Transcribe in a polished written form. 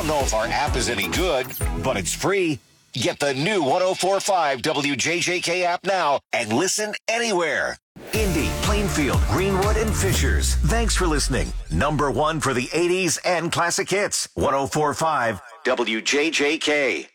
don't know if our app is any good, but it's free. Get the new 104.5 WJJK app now and listen anywhere. Indy, Plainfield, Greenwood, and Fishers. Thanks for listening. Number one for the 80s and classic hits. 104.5 WJJK.